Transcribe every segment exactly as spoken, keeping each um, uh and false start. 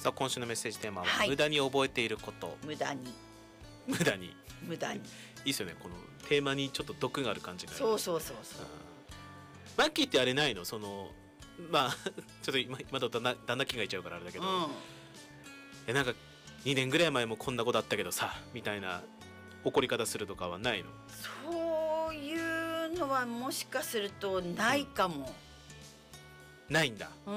さあ今週のメッセージテーマは、 はい無駄に覚えていること。 無駄に無駄に無駄にいいっすよね、このテーマにちょっと毒がある感じが。 そうそうそうそう。 マッキーってあれないの、そのまあちょっと今まだ旦那旦那気がいちゃうからあれだけど、 うん、 えなんかにねんぐらい前もこんなことあったけどさみたいな怒り方するとかはないの？ そういうのはもしかするとないかも、 うん、ないんだ。 うん、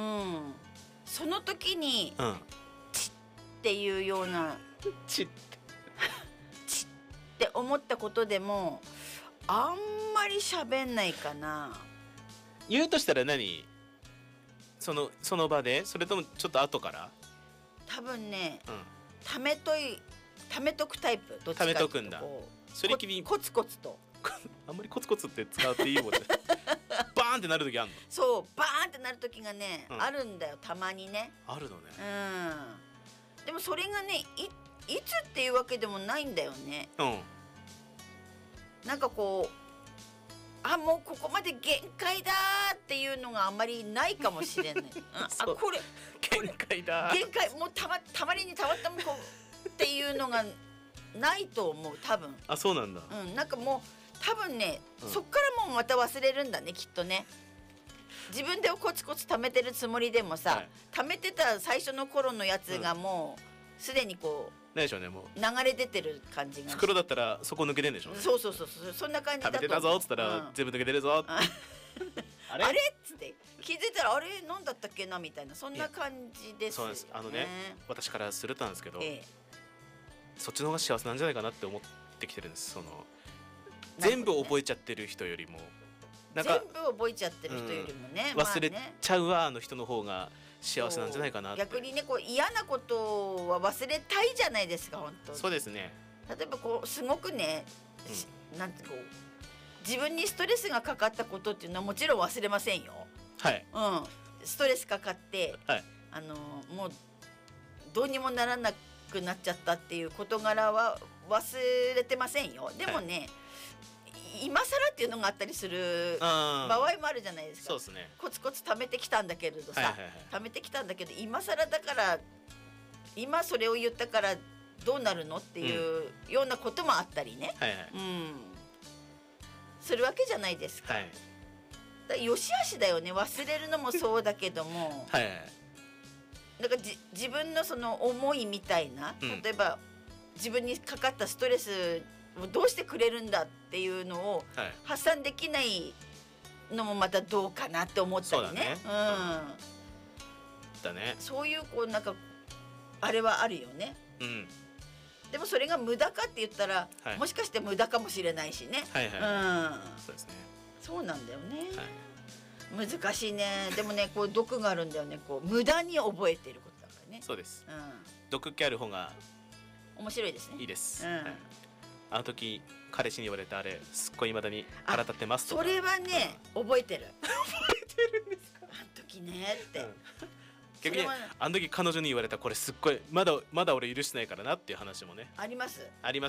その時にうんっていうようなちチッって思ったことでもあんまり喋んないかな。 言うとしたら何、そのその場で、それともちょっと後から？ 多分ね、 うん、 ためといためとくタイプ。どっちかっていうとためとくんだ。それきりコツコツとあんまりコツコツって使っていいもんねバーンってなる時あるの？ そうバーンってなる時がね、 うん、 あるんだよ、たまにね。 あるのね。 うん、でもそれがね い, いつっていうわけでもないんだよね。 うん、 なんかこうあもうここまで限界だっていうのがあんまりないかもしれない、うん、あこれ限界だ限界もうたまたまりにたまったもんっていうのがないと思う多分。 あ、そうなんだ。 うん、なんかもう多分ね、 うん、 そっからもうまた忘れるんだねきっとね。自分でコツコツ貯めてるつもりでもさ、はい、貯めてた最初の頃のやつがもうすで、うん、にこうないでしょうね、もう流れ出てる感じが。 袋だったらそこ抜けてんでしょうね。 そうそうそうそう、そんな感じだと。 食べてたぞっつったら、うん、全部抜けてるぞあれあれっつって気づいたらあれ何だったっけなみたいな、そんな感じです。 そうなんです。あのね、私からするとなんですけど、ええ、そっちの方が幸せなんじゃないかなって思ってきてるんです。その全部覚えちゃってる人よりもなんか全部覚えちゃってる人よりもね、 うん、忘れちゃうわの人の方が幸せなんじゃないかなって。 逆にねこう嫌なことは忘れたいじゃないですか本当に。 そうですね。 例えばこうすごくね、うん、なんてこう自分にストレスがかかったことっていうのはもちろん忘れませんよ。 はい、 うん、ストレスかかって、はい、あのもうどうにもならなくなっちゃったっていう事柄は忘れてませんよ。でもね、はい、今更っていうのがあったりする場合もあるじゃないですか。 そうですね。 コツコツ貯めてきたんだけれどさ、 はいはいはい、 貯めてきたんだけど今更だから今それを言ったからどうなるのっていうようなこともあったりね、 はいはい、 うん、するわけじゃないですか。 はい、 だよしあしだよね、忘れるのもそうだけどもはい、はい、 なんかじ自分のその思いみたいな、うん、例えば自分にかかったストレスをどうしてくれるんだっていうのを発散できないのもまたどうかなって思ったりね。そうだね、うん、 だね。 そういうこうなんかあれはあるよね、 うん、 でもそれが無駄かって言ったら、はい、もしかして無駄かもしれないしね。 はいはい、うん、そうですね。 そうなんだよね、 はい、 難しいね。でもねこう毒があるんだよね、こう無駄に覚えていることだからね。 そうです、 うん、 毒気ある方が面白いですね。 いいです、 うん、 はい、あの時彼氏に言われたあれすっごい未だに腹立ってますとか。 それはね、うん、覚えてる覚えてるんですか。 あの時ねって、うん、 逆にあの時彼女に言われたこれすっごいまだまだ俺許してないからなっていう話もねありますあります